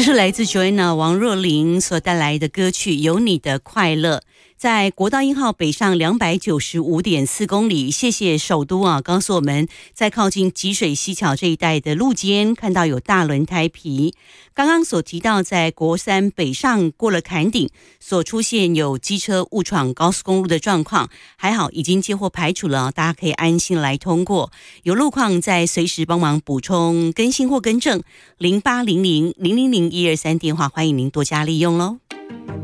这是来自 Joanna 王若琳所带来的歌曲《有你的快乐》。在国道1号北上295.4公里，谢谢首都告诉我们，在靠近集水溪桥这一带的路肩看到有大轮胎皮。刚刚所提到，在国3北上过了坎顶，所出现有机车误闯高速公路的状况，还好已经接获排除了，大家可以安心来通过。有路况再随时帮忙补充、更新或更正，0800000123电话，欢迎您多加利用喽。